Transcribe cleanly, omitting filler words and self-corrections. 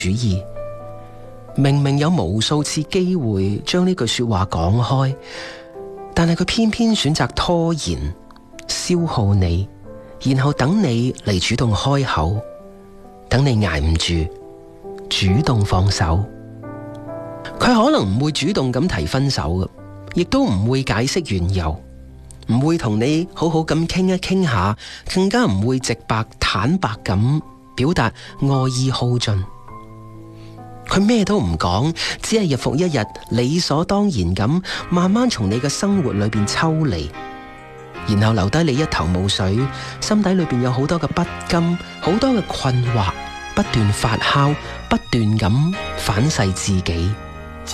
主意。明明有無數次機會將呢句說話講開，但係佢偏偏選擇拖延，消耗你，然後等你嚟主動開口，等你捱唔住，主動放手。佢可能唔會主動咁提分手嘅，亦都唔會解釋緣由，唔會同你好好咁傾一傾下，更加唔會直白坦白咁表達愛意耗盡。佢咩都唔講，只係日復一日理所當然咁慢慢從你嘅生活裏邊抽離，然後留低你一頭霧水，心底裏邊有好多嘅不甘，好多嘅困惑，不斷發酵，不斷咁反噬自己。